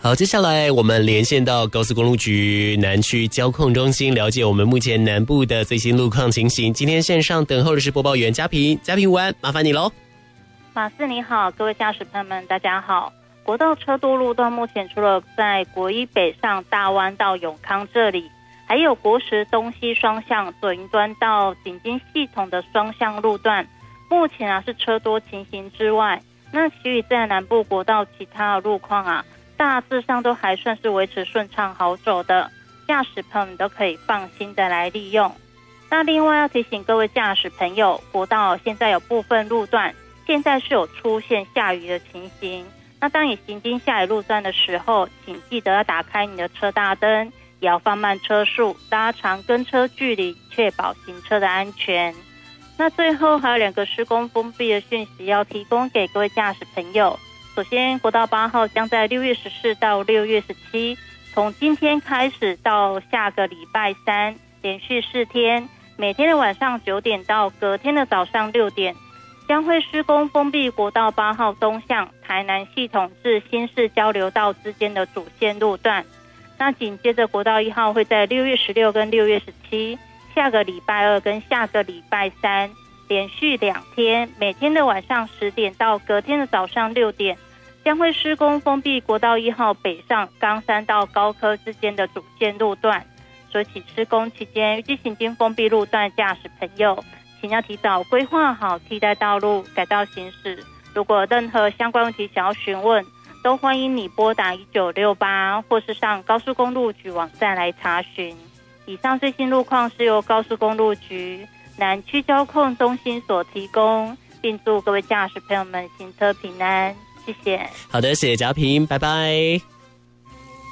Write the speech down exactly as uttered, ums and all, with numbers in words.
好，接下来我们连线到高速公路局南区交控中心，了解我们目前南部的最新路况情形。今天线上等候的是播报员嘉平，嘉平午安，麻烦你喽。 马斯你好，各位驾驶朋友们大家好。国道车多路段目前除了在国一北上大湾到永康这里，还有国十东西双向左营端到景金系统的双向路段，目前啊是车多情形之外，那其余在南部国道其他的路况啊，大致上都还算是维持顺畅好走的，驾驶朋友们都可以放心的来利用。那另外要提醒各位驾驶朋友，国道现在有部分路段现在是有出现下雨的情形，那当你行经下雨路段的时候，请记得要打开你的车大灯，也要放慢车速，拉长跟车距离，确保行车的安全。那最后还有两个施工封闭的讯息要提供给各位驾驶朋友。首先，国道八号将在六月十四到六月十七，从今天开始到下个礼拜三，连续四天，每天的晚上九点到隔天的早上六点，将会施工封闭国道八号东向台南系统至新市交流道之间的主线路段。那紧接着国道一号会在六月十六跟六月十七，下个礼拜二跟下个礼拜三连续两天，每天的晚上十点到隔天的早上六点，将会施工封闭国道一号北上冈山到高科之间的主线路段。所以施工期间预计行经封闭路段驾驶朋友，请要提早规划好替代道路改道行驶。如果有任何相关问题想要询问，都欢迎你拨打一九六八或是上高速公路局网站来查询。以上最新路况是由高速公路局南区交控中心所提供，并祝各位驾驶朋友们行车平安，谢谢。 好的，谢谢嘉平，拜拜。